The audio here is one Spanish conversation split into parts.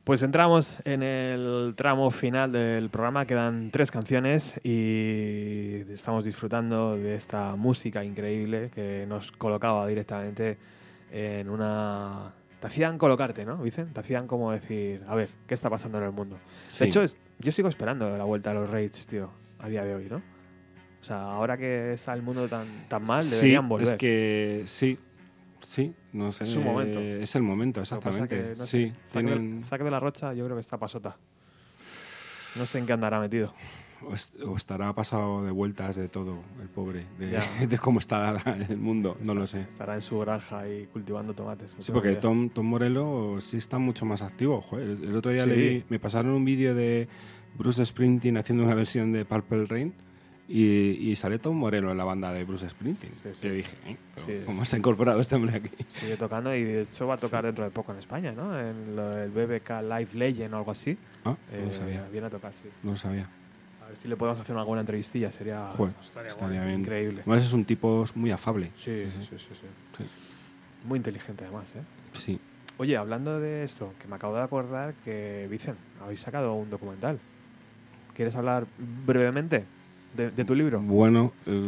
Pues entramos en el tramo final del programa, quedan 3 canciones y estamos disfrutando de esta música increíble que nos colocaba directamente en una... Te hacían colocarte, ¿no, Vicen? Te hacían como decir, a ver, ¿qué está pasando en el mundo? Sí. De hecho, yo sigo esperando la vuelta a los Raids, tío, a día de hoy, ¿no? O sea, ahora que está el mundo tan mal, deberían volver. Es que sí, no sé. Es su momento. Es el momento, Lo que pasa exactamente. que, no sí, sé, Zac de la Rocha yo creo que está pasota. No sé en qué andará metido. O estará pasado de vueltas de todo, el pobre, Ya. de cómo está el mundo, no lo sé. Estará en su granja ahí cultivando tomates. Sí, porque Tom Morello sí está mucho más activo. Joder, el otro día Sí. me pasaron un vídeo de Bruce Springsteen haciendo una versión de Purple Rain y sale Tom Morello en la banda de Bruce Springsteen. Sí, sí. Que dije, Sí. ¿cómo se ha incorporado este hombre aquí? Sigue tocando y de hecho va a tocar dentro de poco en España, ¿no? En el BBK Live Legend o algo así. Ah, no lo sabía. Viene a tocar, sí. No lo sabía. A ver si le podemos hacer alguna entrevistilla, sería Joder, estaría bien. increíble. Además es un tipo muy afable. Sí. Sí. Muy inteligente además, ¿eh? Sí. Oye, hablando de esto, que me acabo de acordar que, Vicen, habéis sacado un documental. ¿Quieres hablar brevemente de tu libro? Bueno,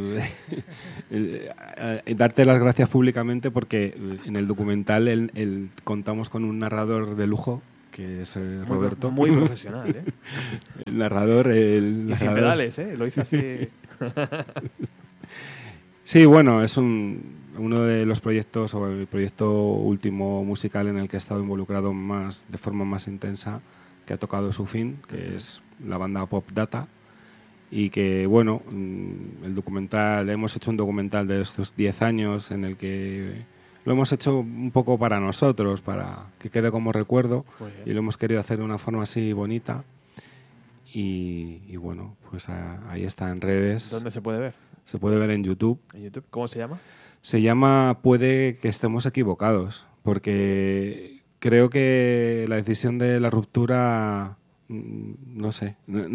darte las gracias públicamente porque en el documental contamos con un narrador de lujo, que es Roberto. Muy profesional, ¿eh? El narrador. Y sin pedales, ¿eh? Lo hizo así. Sí, bueno, es uno de los proyectos, o el proyecto último musical en el que he estado involucrado de forma más intensa, que ha tocado su fin, que es la banda Pop Data. Y que, bueno, hemos hecho un documental de estos 10 años en el que lo hemos hecho un poco para nosotros, para que quede como recuerdo, y lo hemos querido hacer de una forma así bonita. Y bueno, pues ahí está en redes. ¿Dónde se puede ver? Se puede ver en YouTube. ¿En YouTube? ¿Cómo se llama? Se llama Puede que estemos equivocados, porque creo que la decisión de la ruptura, no sé...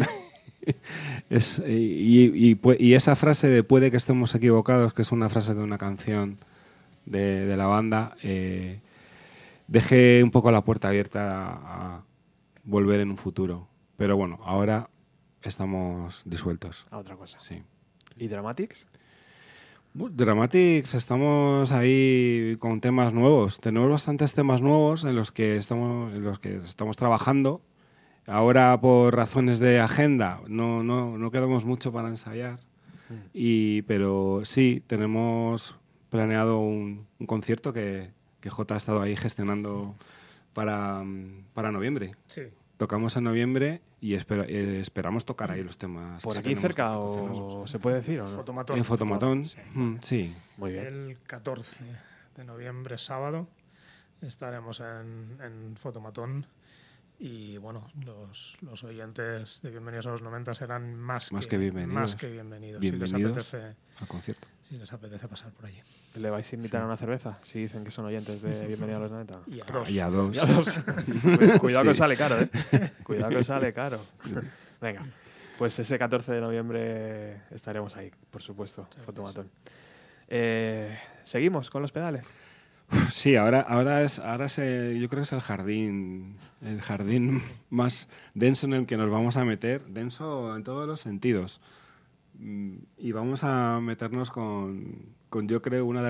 y esa frase de puede que estemos equivocados, que es una frase de una canción de la banda, deje un poco la puerta abierta a volver en un futuro. Pero bueno, ahora estamos disueltos. A otra cosa. Sí. ¿Y Dramatics? Dramatics, estamos ahí con temas nuevos. Tenemos bastantes temas nuevos en los que estamos trabajando. Ahora, por razones de agenda, no quedamos mucho para ensayar, pero sí, tenemos planeado un concierto que Jota ha estado ahí gestionando para noviembre. Sí. Tocamos en noviembre y esperamos tocar ahí los temas. ¿Por aquí cerca o se puede decir o no? Fotomatón. En Fotomatón, Sí. Sí. Muy bien. El 14 de noviembre, sábado, estaremos en Fotomatón. Y bueno, los oyentes de Bienvenidos a los 90 serán más que bienvenidos. Bienvenidos al concierto. Si les apetece pasar por allí. ¿Le vais a invitar a una cerveza? Si dicen que son oyentes de Bienvenidos a los 90. Y a dos. Cuidado que os sale caro, ¿eh? Cuidado que os sale caro. Venga, pues ese 14 de noviembre estaremos ahí, por supuesto, Fotomatón. ¿Seguimos con los pedales? Sí, ahora yo creo que es el jardín más denso en el que nos vamos a meter, denso en todos los sentidos. Y vamos a meternos con yo creo, uno de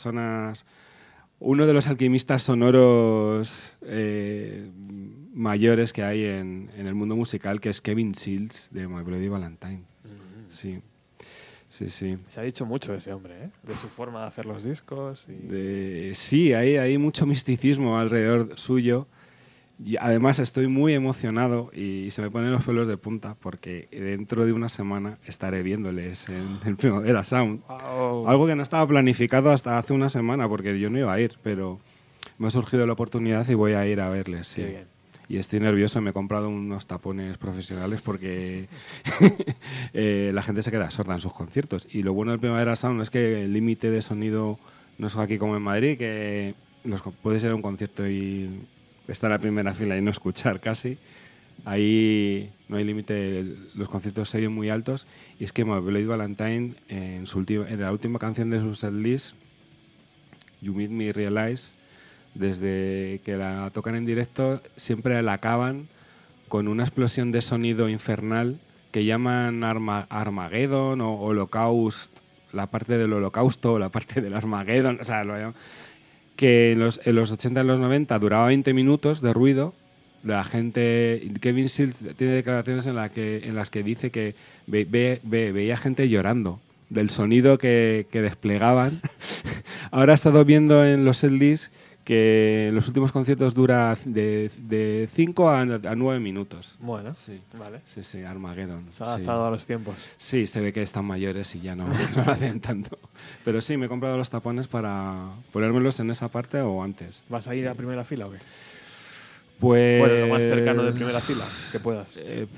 los alquimistas sonoros mayores que hay en el mundo musical, que es Kevin Shields, de My Bloody Valentine. Sí. Sí. Se ha dicho mucho de ese hombre, ¿eh? De su forma de hacer los discos. Sí, hay mucho misticismo alrededor suyo. Y además estoy muy emocionado y se me ponen los pelos de punta porque dentro de una semana estaré viéndoles en el Primavera Sound. Wow. Algo que no estaba planificado hasta hace una semana porque yo no iba a ir, pero me ha surgido la oportunidad y voy a ir a verles. Sí. Qué bien. Y estoy nervioso, me he comprado unos tapones profesionales porque la gente se queda sorda en sus conciertos. Y lo bueno del Primavera Sound es que el límite de sonido no es aquí como en Madrid, que puedes ir a un concierto y estar en la primera fila y no escuchar casi. Ahí no hay límite, los conciertos se oyen muy altos. Y es que My Bloody Valentine, en la última canción de su setlist, You Made Me Realize, desde que la tocan en directo, siempre la acaban con una explosión de sonido infernal que llaman Armageddon o Holocaust, la parte del holocausto o la parte del Armageddon, o sea, lo llaman, que en los 80 y los 90 duraba 20 minutos de ruido. La gente, Kevin Shields tiene declaraciones en las que dice que veía gente llorando del sonido que desplegaban. Ahora he estado viendo en los setlists que en los últimos conciertos dura de 5 a 9 minutos. Bueno, sí. Vale. Sí, Armageddon. Se ha adaptado a los tiempos. Sí, se ve que están mayores y ya no lo hacen tanto. Pero sí, me he comprado los tapones para ponérmelos en esa parte o antes. ¿Vas a ir a primera fila o qué? Pues, bueno, lo más cercano de primera fila que puedas.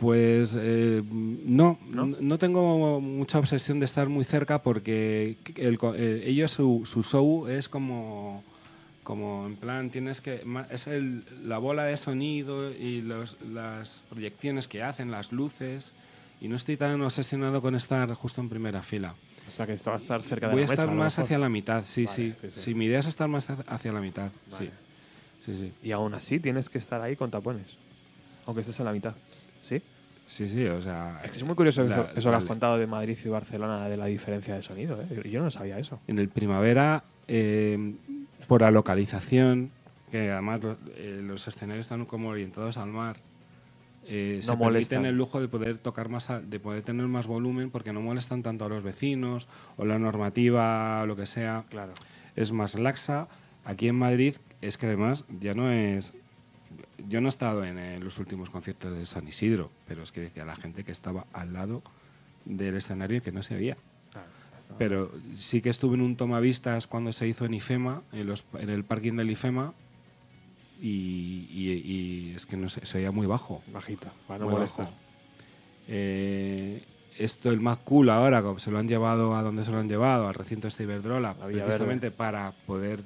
No tengo mucha obsesión de estar muy cerca porque ellos su show es como en plan tienes que es la bola de sonido y las proyecciones que hacen, las luces, y no estoy tan obsesionado con estar justo en primera fila. O sea que esto va a estar cerca de Voy la mesa. Voy a estar más hacia la mitad, sí. Sí. Sí, mi idea es estar más hacia la mitad, vale. Sí. Y aún así tienes que estar ahí con tapones, aunque estés en la mitad, ¿sí? Sí, o sea... Es que es muy curioso eso que has contado de Madrid y Barcelona, de la diferencia de sonido, ¿eh? Yo no sabía eso. En el Primavera, por la localización, que además los escenarios están como orientados al mar, se permiten el lujo de poder tocar de poder tener más volumen porque no molestan tanto a los vecinos o la normativa o lo que sea. Claro. Es más laxa. Aquí en Madrid es que además ya no es... Yo no he estado en los últimos conciertos de San Isidro, pero es que decía la gente que estaba al lado del escenario y que no se veía. Pero sí que estuve en un tomavistas cuando se hizo en IFEMA, en el parking del IFEMA, y es que no sé, se oía muy bajo. Bajito, para no molestar. Esto, el Mad Cool ahora, se lo han llevado a donde se lo han llevado, al recinto este Iberdrola, precisamente para poder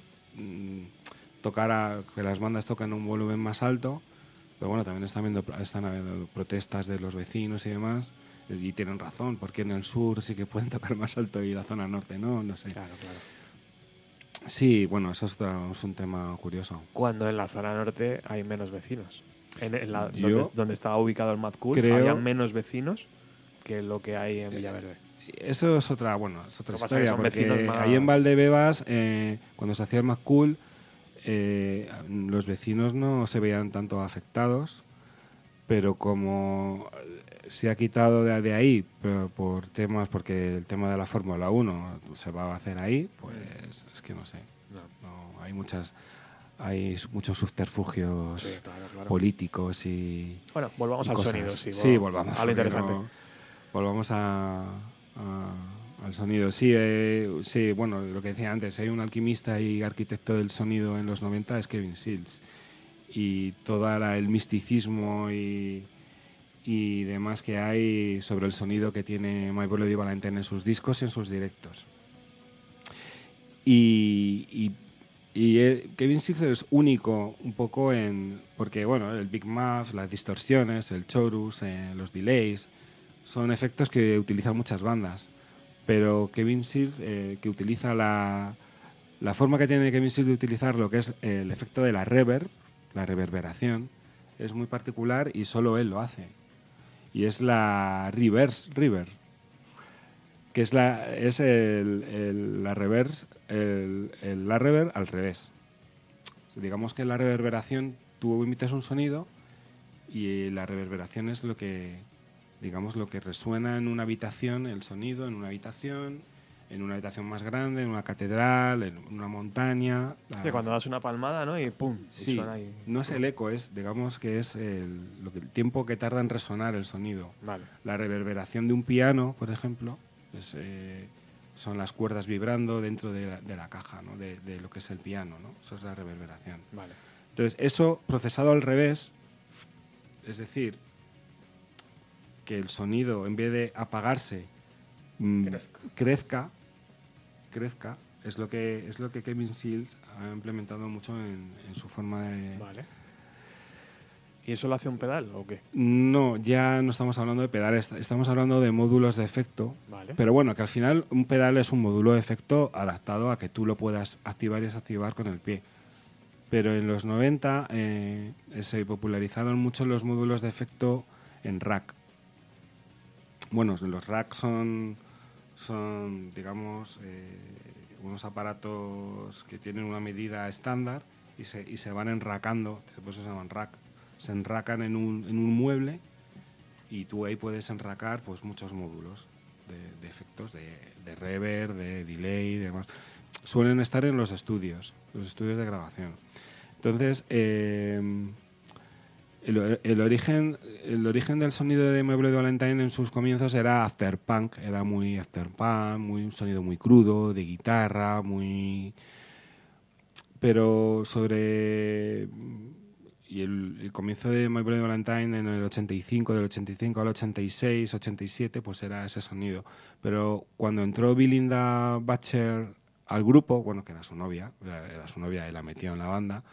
que las bandas toquen un volumen más alto, pero bueno, también están habiendo protestas de los vecinos y demás, y tienen razón, porque en el sur sí que pueden tocar más alto y la zona norte no sé. Claro. Sí, bueno, eso es un tema curioso. Cuando en la zona norte hay menos vecinos. Donde estaba ubicado el Mad Cool había menos vecinos que lo que hay en Villaverde. Eso es otra historia, porque ahí en Valdebebas, cuando se hacía el Mad Cool, los vecinos no se veían tanto afectados, pero como se ha quitado de ahí porque el tema de la Fórmula 1 se va a hacer ahí, pues es que no sé. No, hay muchos subterfugios políticos y... Bueno, volvamos al sonido. Sí, volvamos. A lo interesante. Volvamos al sonido. Sí, bueno, lo que decía antes, hay un alquimista y arquitecto del sonido en los 90, es Kevin Shields. Y todo el misticismo y demás que hay sobre el sonido que tiene My Bolero Di Valentine en sus discos y en sus directos. Y Kevin Shields es único un poco porque bueno, el Big Muff, las distorsiones, el chorus, los delays, son efectos que utilizan muchas bandas. Pero Kevin Shields, que utiliza la forma que tiene Kevin Shields de utilizar lo que es el efecto de la reverberación, es muy particular y solo él lo hace. Y es la reverse reverb, que es la reverse, la reverb al revés. Digamos que la reverberación, tú emites un sonido y la reverberación es lo que resuena en una habitación, el sonido en una habitación más grande, en una catedral, en una montaña. Sí, cuando das una palmada, ¿no? Y pum, sí, y suena ahí. No es el eco, digamos que es el tiempo que tarda en resonar el sonido. Vale. La reverberación de un piano, por ejemplo, son las cuerdas vibrando dentro de la caja, ¿no? de lo que es el piano, ¿no? Eso es la reverberación. Vale. Entonces, eso procesado al revés, es decir, que el sonido, en vez de apagarse, crezca, es lo que Kevin Shields ha implementado mucho en su forma de... Vale. ¿Y eso lo hace un pedal o qué? No, ya no estamos hablando de pedales, estamos hablando de módulos de efecto. Vale. Pero bueno, que al final un pedal es un módulo de efecto adaptado a que tú lo puedas activar y desactivar con el pie. Pero en los 90 se popularizaron mucho los módulos de efecto en rack. Bueno, los racks son digamos, unos aparatos que tienen una medida estándar y se van enracando, por eso se llaman rack. Se enracan en un mueble y tú ahí puedes enracar pues muchos módulos de efectos, de reverb, de delay y demás. Suelen estar en los estudios de grabación. Entonces, el origen del sonido de Meuble de Valentine en sus comienzos era afterpunk, era muy afterpunk, un sonido muy crudo, de guitarra, pero y el comienzo de Meuble de Valentine en el 85, del 85 al 86, 87, pues era ese sonido. Pero cuando entró Belinda Butcher al grupo, bueno, que era su novia y la metió en la banda,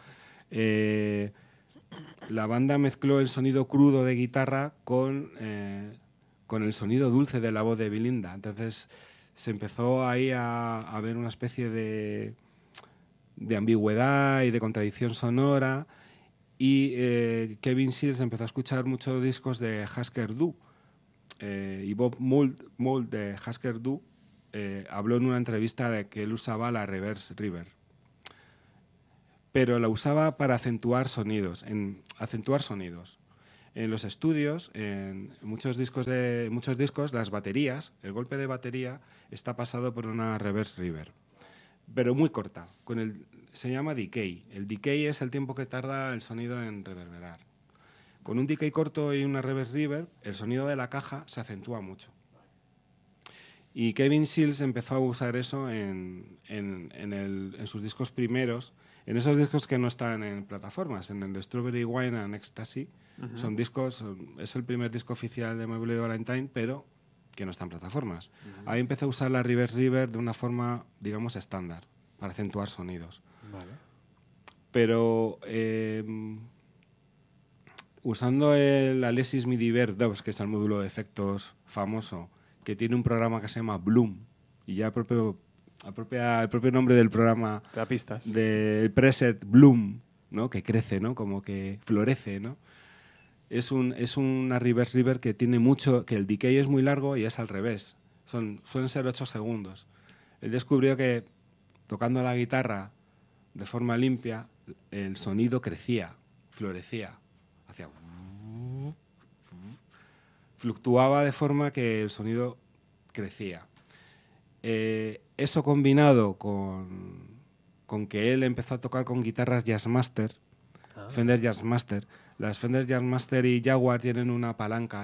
la banda mezcló el sonido crudo de guitarra con el sonido dulce de la voz de Belinda. Entonces se empezó ahí a ver una especie de ambigüedad y de contradicción sonora, y Kevin Shields empezó a escuchar muchos discos de Husker Du, y Bob Mould de Husker Du habló en una entrevista de que él usaba la reverse reverb, pero la usaba para acentuar sonidos. En los estudios, en muchos discos, las baterías, el golpe de batería está pasado por una reverse reverb, pero muy corta. Se llama decay. El decay es el tiempo que tarda el sonido en reverberar. Con un decay corto y una reverse reverb, el sonido de la caja se acentúa mucho. Y Kevin Shields empezó a usar eso en sus discos primeros, en esos discos que no están en plataformas, en el Strawberry Wine and Ecstasy. Uh-huh. Son discos, es el primer disco oficial de Meuble de Valentine, pero que no está en plataformas. Uh-huh. Ahí empezó a usar la reverse reverb de una forma, digamos, estándar, para acentuar sonidos. Vale. Pero usando el Alesis MIDI Verb DOS, que es el módulo de efectos famoso, que tiene un programa que se llama Bloom, y ya el propio nombre del programa, te da pistas, del preset Bloom, ¿no? Que crece, ¿no? Como que florece, ¿no? Es una reverse reverb que tiene mucho, que el decay es muy largo y es al revés. Suelen ser 8 segundos. Él descubrió que tocando la guitarra de forma limpia, el sonido crecía, florecía, hacía... fluctuaba de forma que el sonido crecía. Eso combinado con que él empezó a tocar con guitarras Jazzmaster, Fender Jazzmaster. Las Fender Jazzmaster y Jaguar tienen una palanca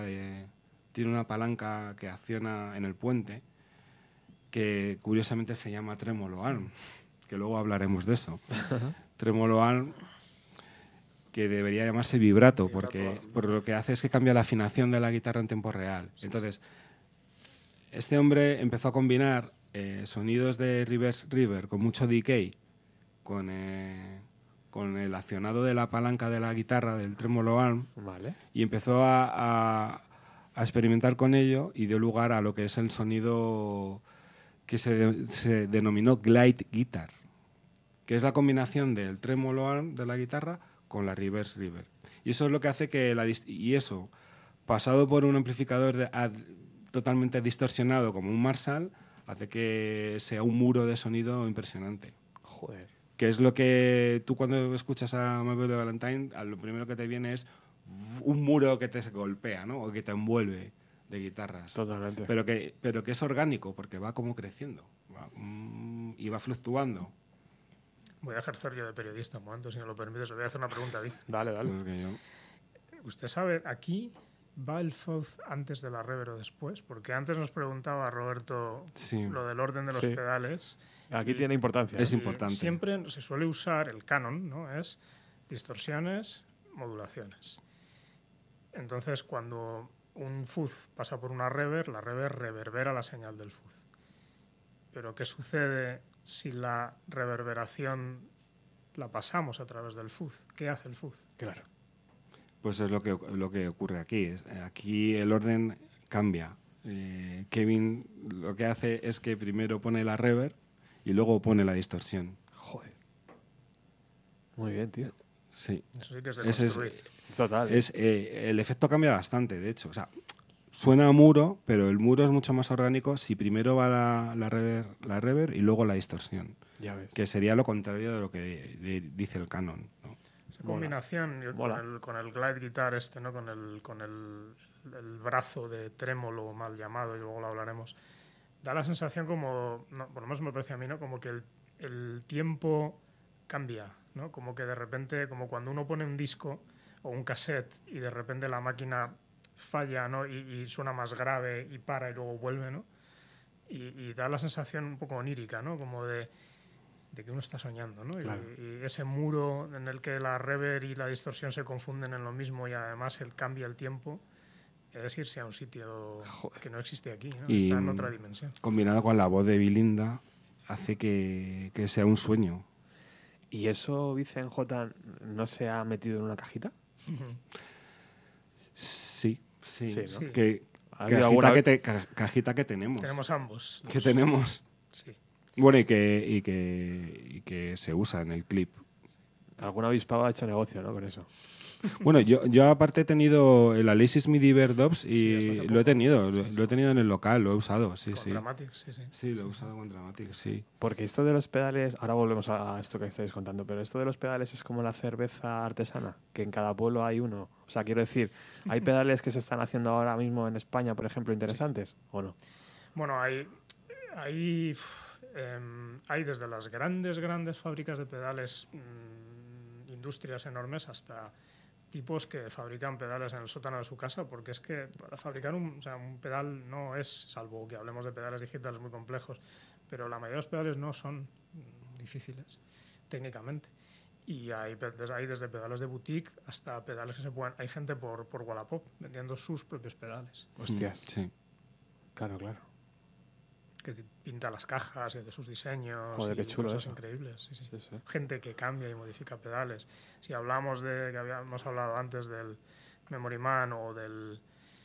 que acciona en el puente, que curiosamente se llama Tremolo Arm, que luego hablaremos de eso. Tremolo Arm, que debería llamarse vibrato, porque lo que hace es que cambia la afinación de la guitarra en tiempo real. Entonces, este hombre empezó a combinar sonidos de reverse reverb con mucho decay con el accionado de la palanca de la guitarra, del Tremolo Arm, vale. Y empezó a experimentar con ello, y dio lugar a lo que es el sonido que se denominó glide guitar, que es la combinación del Tremolo Arm de la guitarra con la reverse reverb. Y eso es lo que hace que eso, pasado por un amplificador totalmente distorsionado como un Marshall, hace que sea un muro de sonido impresionante. Joder. Que es lo que tú cuando escuchas a Meuble de Valentine, lo primero que te viene es un muro que te golpea, ¿no? O que te envuelve de guitarras. Totalmente. Pero que es orgánico, porque va como creciendo y va fluctuando. Voy a ejercer yo de periodista un momento, si me lo permites. Le voy a hacer una pregunta, Vic. Dale. ¿Usted sabe, aquí va el fuzz antes de la reverb o después? Porque antes nos preguntaba Roberto lo del orden de los pedales. Aquí tiene importancia. Es importante. Siempre se suele usar el canon, ¿no? Es distorsiones, modulaciones. Entonces, cuando un fuzz pasa por una reverb, la reverb reverbera la señal del fuzz. Pero ¿qué sucede si la reverberación la pasamos a través del fuzz? ¿Qué hace el fuzz? Claro. Pues es lo que ocurre aquí. Aquí el orden cambia. Kevin lo que hace es que primero pone la reverb y luego pone la distorsión. Joder. Muy bien, tío. Sí. Eso sí que es de construir. Total. El efecto cambia bastante, de hecho. O sea, suena a muro, pero el muro es mucho más orgánico si primero va la reverb y luego la distorsión. Ya ves. Que sería lo contrario de lo que dice el canon, ¿no? Esa combinación con el glide guitar ¿no? Con el brazo de trémolo mal llamado, y luego lo hablaremos, da la sensación como, no, por lo menos me parece a mí, ¿no? Como que el tiempo cambia, ¿no? Como que de repente, como cuando uno pone un disco o un cassette y de repente la máquina falla, ¿no? y suena más grave y para y luego vuelve, ¿no? Y da la sensación un poco onírica, ¿no? Como de que uno está soñando, ¿no? Claro. Y ese muro en el que la reverb y la distorsión se confunden en lo mismo y además cambia el tiempo, es irse a un sitio que no existe aquí, ¿no? Y está en otra dimensión. Combinado con la voz de Belinda hace que sea un sueño. ¿Y eso, Vicen J, no se ha metido en una cajita? Sí, ¿no? Cajita que tenemos. Tenemos ambos. Que tenemos. Sí. Bueno, y que se usa en el clip. Algún avispado ha hecho negocio, ¿no? Con eso. Bueno, yo aparte he tenido el Alesis MIDI Overdubs y lo he tenido en el local, lo he usado, con Dramatic, sí. Sí, lo he usado con Dramatic, sí. Porque esto de los pedales, ahora volvemos a esto que estáis contando, pero esto de los pedales es como la cerveza artesana, que en cada pueblo hay uno. O sea, quiero decir, ¿hay pedales que se están haciendo ahora mismo en España, por ejemplo, interesantes o no? Bueno, hay desde las grandes fábricas de pedales, industrias enormes, hasta tipos que fabrican pedales en el sótano de su casa, porque es que para fabricar un pedal no es, salvo que hablemos de pedales digitales muy complejos, pero la mayoría de los pedales no son difíciles técnicamente. Y hay desde pedales de boutique hasta pedales que se pueden... Hay gente por Wallapop vendiendo sus propios pedales. Hostias. Sí. Claro. Que pinta las cajas de sus diseños. Joder, qué chulo cosas eso. Increíbles. Sí. Sí. Gente que cambia y modifica pedales. Si hablamos de que habíamos hablado antes del Memory Man o del...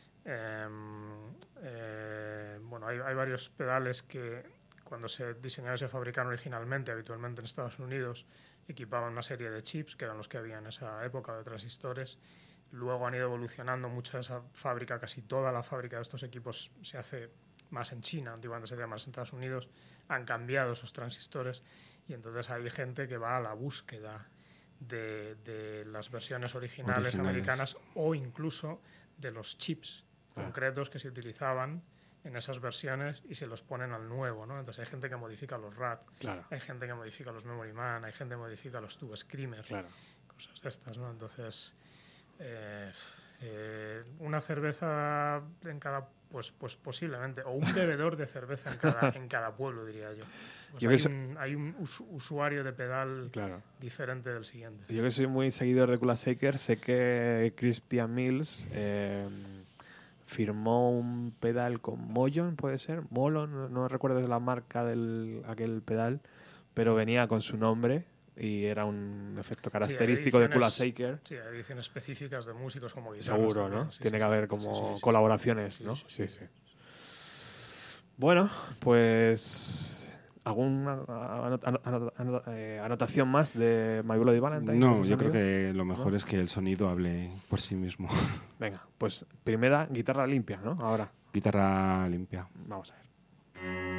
bueno, hay varios pedales que cuando se diseñaron y se fabricaron originalmente, habitualmente en Estados Unidos, equipaban una serie de chips, que eran los que había en esa época, de transistores. Luego han ido evolucionando mucho esa fábrica, casi toda la fábrica de estos equipos se hace más en China, antiguamente se hacía más en Estados Unidos, han cambiado esos transistores y entonces hay gente que va a la búsqueda de las versiones originales americanas o incluso de los chips concretos que se utilizaban en esas versiones y se los ponen al nuevo, ¿no? Entonces hay gente que modifica los RAD, hay gente que modifica los Memory Man, hay gente que modifica los Tube Screamer, cosas de estas, ¿no? Entonces una cerveza en cada, pues posiblemente, o un bebedor de cerveza en cada pueblo, diría yo. Pues hay un usuario de pedal diferente del siguiente. Yo que soy muy seguidor de Kula Shaker, sé que Crispian Mills firmó un pedal con Mollon, ¿puede ser? Molon, no recuerdo la marca de aquel pedal, pero venía con su nombre y era un efecto característico de Kula Shaker. Sí, hay ediciones específicas de músicos como guitarras. Seguro, ¿no? Tiene que haber como colaboraciones, ¿no? Sí. Bueno, pues... ¿Alguna anotación más de My Bloody Valentine? No, yo creo que lo mejor es que el sonido hable por sí mismo. Venga, pues primera guitarra limpia, ¿no? Ahora. Guitarra limpia. Vamos a ver.